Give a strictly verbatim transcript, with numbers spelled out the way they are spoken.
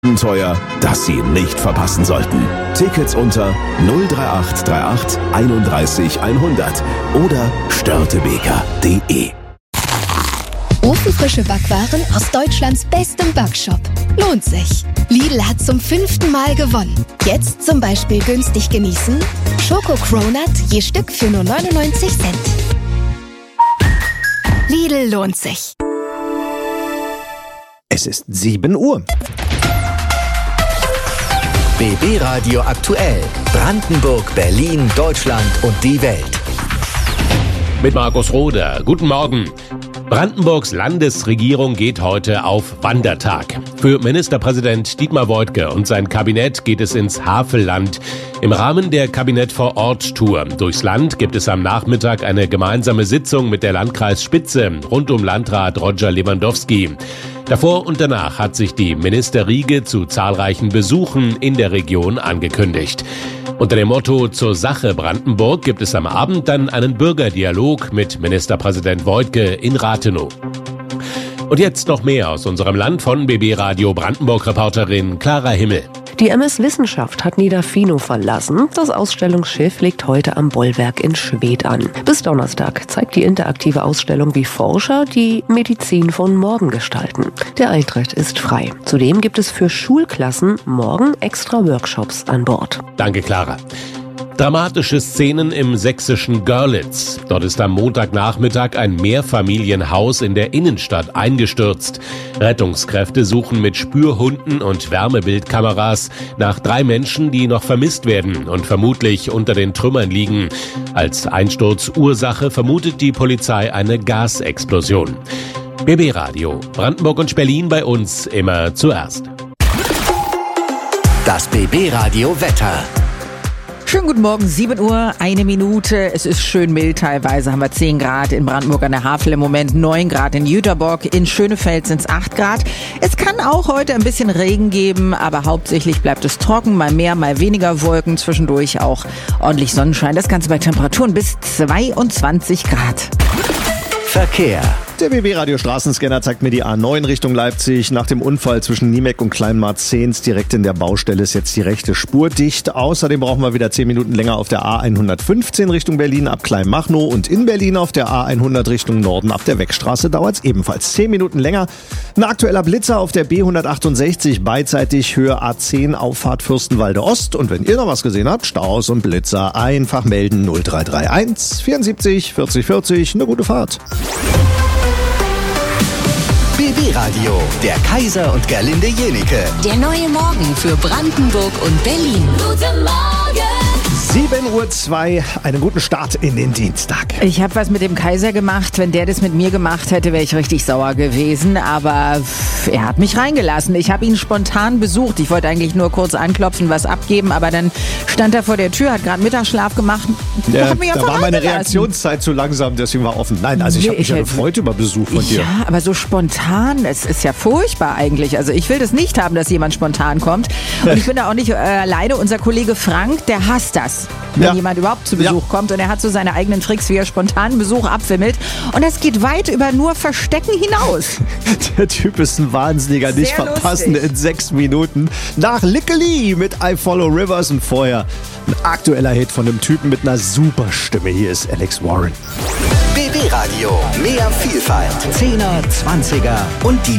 Abenteuer, das Sie nicht verpassen sollten. Tickets unter null drei acht drei acht einunddreißig hundert oder störtebeker punkt de. Ofenfrische Backwaren aus Deutschlands bestem Backshop. Lohnt sich. Lidl hat zum fünften Mal gewonnen. Jetzt zum Beispiel günstig genießen: Schoko-Cronut je Stück für nur neunundneunzig Cent. Lidl lohnt sich. Es ist sieben Uhr. B B Radio aktuell. Brandenburg, Berlin, Deutschland und die Welt. Mit Markus Roder. Guten Morgen. Brandenburgs Landesregierung geht heute auf Wandertag. Für Ministerpräsident Dietmar Woidke und sein Kabinett geht es ins Havelland. Im Rahmen der Kabinett-vor-Ort-Tour durchs Land gibt es am Nachmittag eine gemeinsame Sitzung mit der Landkreisspitze rund um Landrat Roger Lewandowski. Davor und danach hat sich die Ministerriege zu zahlreichen Besuchen in der Region angekündigt. Unter dem Motto „Zur Sache Brandenburg“ gibt es am Abend dann einen Bürgerdialog mit Ministerpräsident Woidke in Rathenow. Und jetzt noch mehr aus unserem Land von B B Radio Brandenburg-Reporterin Clara Himmel. Die M S Wissenschaft hat Niederfino verlassen. Das Ausstellungsschiff legt heute am Bollwerk in Schwedt an. Bis Donnerstag zeigt die interaktive Ausstellung, wie Forscher die Medizin von morgen gestalten. Der Eintritt ist frei. Zudem gibt es für Schulklassen morgen extra Workshops an Bord. Danke, Clara. Dramatische Szenen im sächsischen Görlitz. Dort ist am Montagnachmittag ein Mehrfamilienhaus in der Innenstadt eingestürzt. Rettungskräfte suchen mit Spürhunden und Wärmebildkameras nach drei Menschen, die noch vermisst werden und vermutlich unter den Trümmern liegen. Als Einsturzursache vermutet die Polizei eine Gasexplosion. B B Radio, Brandenburg und Berlin bei uns immer zuerst. Das B B Radio Wetter. Schönen guten Morgen, sieben Uhr, eine Minute. Es ist schön mild teilweise, haben wir zehn Grad in Brandenburg an der Havel im Moment, neun Grad in Jüterbock, in Schönefeld sind es acht Grad. Es kann auch heute ein bisschen Regen geben, aber hauptsächlich bleibt es trocken, mal mehr, mal weniger Wolken, zwischendurch auch ordentlich Sonnenschein. Das Ganze bei Temperaturen bis zweiundzwanzig Grad. Verkehr. Der B B-Radio Straßenscanner zeigt mir die A neun Richtung Leipzig. Nach dem Unfall zwischen Niemek und Kleinmarzehns direkt in der Baustelle ist jetzt die rechte Spur dicht. Außerdem brauchen wir wieder zehn Minuten länger auf der A hundertfünfzehn Richtung Berlin ab Kleinmachnow und in Berlin auf der A hundert Richtung Norden ab der Weckstraße dauert es ebenfalls zehn Minuten länger. Ein aktueller Blitzer auf der B hundertachtundsechzig beidseitig Höhe A zehn Auffahrt Fürstenwalde Ost. Und wenn ihr noch was gesehen habt, Staus und Blitzer einfach melden null drei drei eins vierundsiebzig vierzig vierzig. Eine gute Fahrt. B B Radio, der Kaiser und Gerlinde Jenike. Der neue Morgen für Brandenburg und Berlin. Guten Morgen! sieben Uhr zwei, einen guten Start in den Dienstag. Ich habe was mit dem Kaiser gemacht. Wenn der das mit mir gemacht hätte, wäre ich richtig sauer gewesen. Aber er hat mich reingelassen. Ich habe ihn spontan besucht. Ich wollte eigentlich nur kurz anklopfen, was abgeben. Aber dann stand er vor der Tür, hat gerade Mittagsschlaf gemacht. Ja, hat mich da war meine Reaktionszeit zu langsam, deswegen war offen. Nein, also ich habe mich ja gefreut über Besuch von dir. Ja, aber so spontan, es ist ja furchtbar eigentlich. Also ich will das nicht haben, dass jemand spontan kommt. Und ich bin da auch nicht äh, alleine. Unser Kollege Frank, der hasst das, wenn ja. jemand überhaupt zu Besuch ja. kommt. Und er hat so seine eigenen Tricks, wie er spontan Besuch abwimmelt. Und das geht weit über nur Verstecken hinaus. Der Typ ist ein Wahnsinniger, nicht Sehr verpassen lustig. in sechs Minuten. Nach Lickely mit I Follow Rivers und vorher ein aktueller Hit von einem Typen mit einer super Stimme. Hier ist Alex Warren. B B Radio, mehr Vielfalt, Zehner, Zwanziger und die